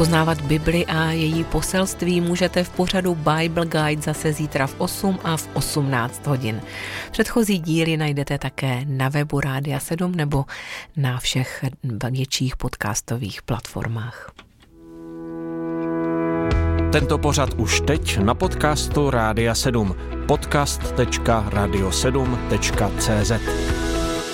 Poznávat Bibli a její poselství můžete v pořadu Bible Guide zase zítra v 8 a v 18 hodin. Předchozí díly najdete také na webu Rádia 7 nebo na všech větších podcastových platformách. Tento pořad už teď na podcastu Rádia 7. podcast.radio7.cz